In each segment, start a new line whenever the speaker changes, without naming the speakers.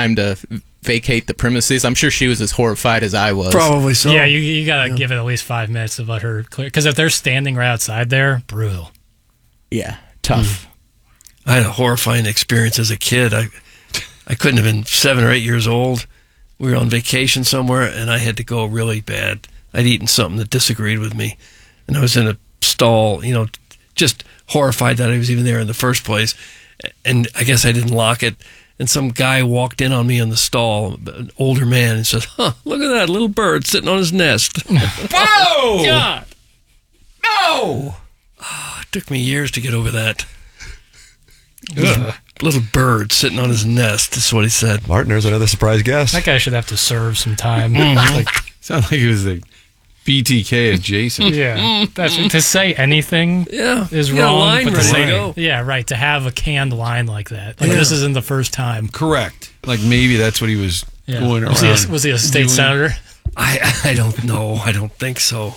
time to vacate the premises. I'm sure she was as horrified as I was.
Probably so.
Yeah, you got to give it at least 5 minutes to let her clear. Because if they're standing right outside there, brutal.
Yeah, tough.
I had a horrifying experience as a kid. I couldn't have been 7 or 8 years old. We were on vacation somewhere, and I had to go really bad. I'd eaten something that disagreed with me, and I was in a stall, just horrified that I was even there in the first place. And I guess I didn't lock it. And some guy walked in on me in the stall, an older man, and said, look at that little bird sitting on his nest.
Whoa!
God!
No!
It took me years to get over that. Little bird sitting on his nest, is what he said.
Martin, there's another surprise guest.
That guy should have to serve some time.
Sounds like he was a BTK adjacent.
Yeah, that's to say anything is wrong.
Line
but to
ready
say,
to go.
yeah, right. To have a canned line like that, this isn't the first time.
Correct. Like maybe that's what he was going around.
Was he a state senator?
I don't know. I don't think so.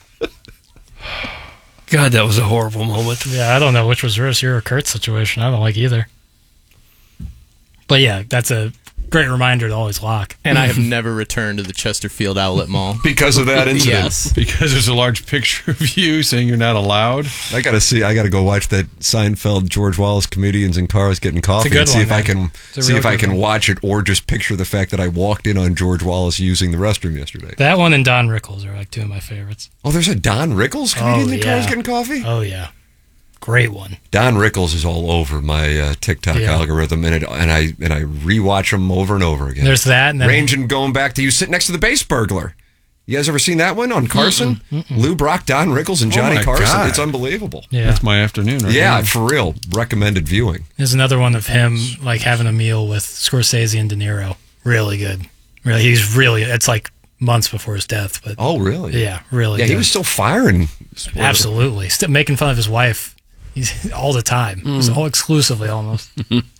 God, that was a horrible moment.
Yeah, I don't know which was worse, your or Kurt's situation. I don't like either. But yeah, that's a great reminder to always lock.
And I have never returned to the Chesterfield Outlet Mall.
Because of that incident.
Yes.
Because there's a large picture of you saying you're not allowed.
I gotta go watch that Seinfeld George Wallace Comedians in Cars Getting Coffee
good
and see
one,
if I
man.
can watch it or just picture the fact that I walked in on George Wallace using the restroom yesterday.
That one and Don Rickles are like two of my favorites.
Oh, there's a Don Rickles Comedian in Cars Getting Coffee?
Oh, yeah. Great one.
Don Rickles is all over my TikTok algorithm, and I rewatch them over and over again.
There's that, and then
ranging going back to You Sit Next to the Base Burglar. You guys ever seen that one on Carson? Lou Brock, Don Rickles, and Johnny
my
Carson.
God.
It's unbelievable.
yeah.
That's my afternoon. Right
Yeah,
now.
for real. Recommended viewing.
There's another one of him like having a meal with Scorsese and De Niro. Really good. Really, it's like months before his death, but
Oh, really?
yeah, really.
Yeah,
good.
he was still firing.
Absolutely still making fun of his wife. He's all the time. It's all exclusively almost.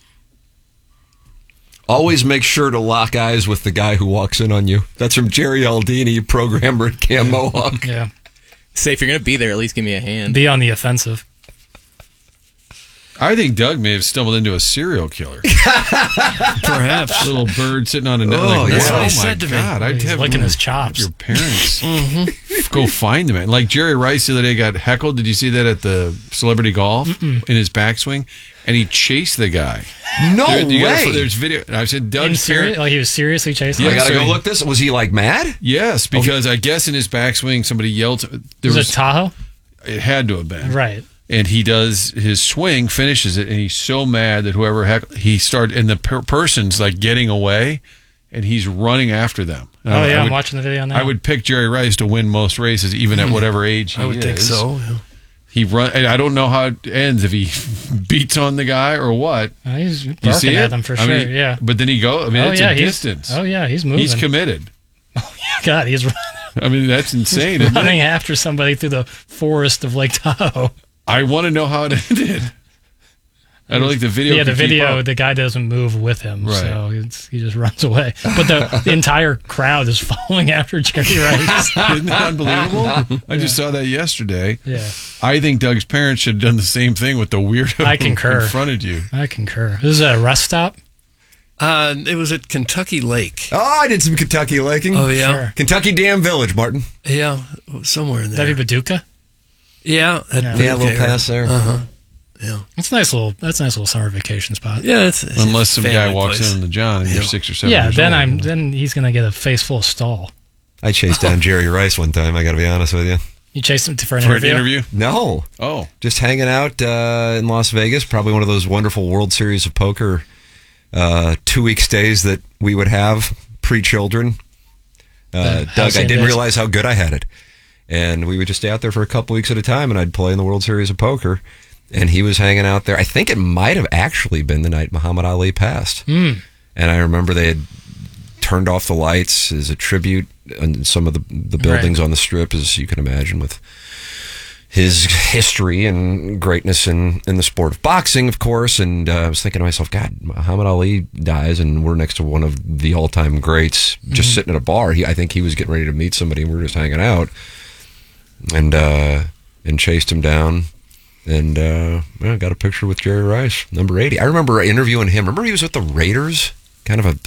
Always make sure to lock eyes with the guy who walks in on you. That's from Jerry Aldini, programmer at Cam Mohawk.
Yeah.
Say, if you're going to be there, at least give me a hand.
Be on the offensive.
I think Doug may have stumbled into a serial killer.
Perhaps.
Little bird sitting on a net.
Oh,
that's what he
my
said to me.
God, I'd
He's
have
licking his chops.
Your parents go find him. Like Jerry Rice the other day got heckled. Did you see that at the Celebrity Golf in his backswing? And he chased the guy.
No way.
There's video. And I said, Doug's parents.
Like he was seriously chasing
I
him?
gotta
so
go
he-
look this. Was he like mad?
Yes, because I guess in his backswing somebody yelled. There
Was
was
it Tahoe?
It had to have been
Right.
And he does his swing, finishes it, and he's so mad that whoever and the person's like getting away, and he's running after them. And
Oh, yeah,
I
I'm watching the video now.
I would pick Jerry Rice to win most races, even at whatever age he is.
I would think so. Yeah.
He run, and I don't know how it ends, if he beats on the guy or what.
He's
You see
barking
it?
at them for sure,
mean,
yeah.
But then he go. I mean, it's a distance.
He's moving.
He's committed.
God, he's
I mean, that's insane. Isn't it?
running after somebody through the forest of Lake Tahoe.
I want to know how it ended. I don't think the video.
Yeah, the
can keep
video,
up.
the guy doesn't move with him,
Right.
so he just runs away. But the entire crowd is following after Jerry Rice.
Isn't that unbelievable? I just saw that yesterday.
Yeah,
I think Doug's parents should have done the same thing with the weirdo
I concur.
who confronted you.
I concur. This is a rest stop.
It was at Kentucky Lake.
Oh, I did some Kentucky laking.
Oh, yeah.
Sure.
Kentucky Dam Village, Martin.
Yeah, somewhere in there.
Debbie Paducah.
Yeah.
Yeah.
Yeah, a little pass there.
Uh-huh. Yeah.
That's a nice little summer vacation spot.
Yeah, it's
Unless some guy
family
walks
place.
in on the John and you're 6 or 7
Yeah,
years
then
old.
then he's gonna get a face full of stall.
I chased down Jerry Rice one time, I got to be honest with you.
You chased him for an
For an
interview.
interview?
No.
Oh.
Just hanging out in Las Vegas, probably one of those wonderful World Series of Poker 2-week stays that we would have pre-children. Doug, I didn't realize how good I had it. And we would just stay out there for a couple weeks at a time, and I'd play in the World Series of Poker. And he was hanging out there. I think it might have actually been the night Muhammad Ali passed. And I remember they had turned off the lights as a tribute on some of the buildings on the Strip, as you can imagine, with his history and greatness in the sport of boxing, of course. And I was thinking to myself, God, Muhammad Ali dies, and we're next to one of the all-time greats, just sitting at a bar. I think he was getting ready to meet somebody, and we were just hanging out, and chased him down. And got a picture with Jerry Rice, number 80. I remember interviewing him. Remember he was with the Raiders, kind of a